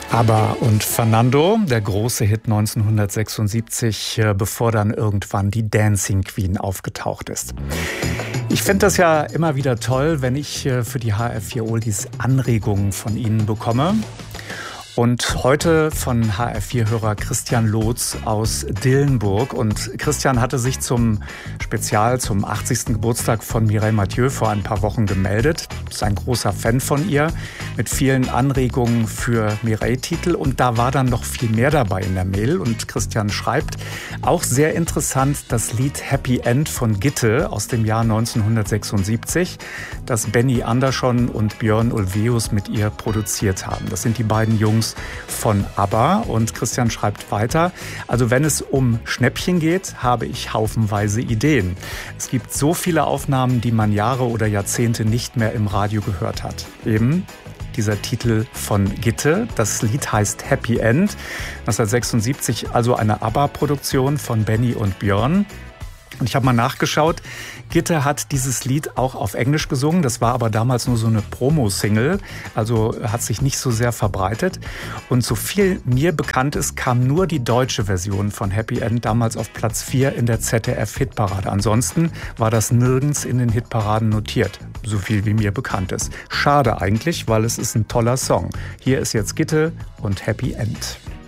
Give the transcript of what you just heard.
ABBA und Fernando, der große Hit 1976, bevor dann irgendwann die Dancing Queen aufgetaucht ist. Ich finde das ja immer wieder toll, wenn ich für die HR4 Oldies Anregungen von Ihnen bekomme. Und heute von HR4-Hörer Christian Lotz aus Dillenburg. Und Christian hatte sich zum 80. Geburtstag von Mireille Mathieu vor ein paar Wochen gemeldet. Ist ein großer Fan von ihr, mit vielen Anregungen für Mireille-Titel. Und da war dann noch viel mehr dabei in der Mail. Und Christian schreibt, auch sehr interessant das Lied Happy End von Gitte aus dem Jahr 1976, das Benny Andersson und Björn Ulvaeus mit ihr produziert haben. Das sind die beiden Jungs von ABBA. Und Christian schreibt weiter, also wenn es um Schnäppchen geht, habe ich haufenweise Ideen. Es gibt so viele Aufnahmen, die man Jahre oder Jahrzehnte nicht mehr im Radio gehört hat. Eben dieser Titel von Gitte. Das Lied heißt Happy End. 1976 also eine ABBA-Produktion von Benny und Björn. Und ich habe mal nachgeschaut, Gitte hat dieses Lied auch auf Englisch gesungen. Das war aber damals nur so eine Promo-Single, also hat sich nicht so sehr verbreitet. Und so viel mir bekannt ist, kam nur die deutsche Version von Happy End damals auf Platz 4 in der ZDF-Hitparade. Ansonsten war das nirgends in den Hitparaden notiert, so viel wie mir bekannt ist. Schade eigentlich, weil es ist ein toller Song. Hier ist jetzt Gitte und Happy End.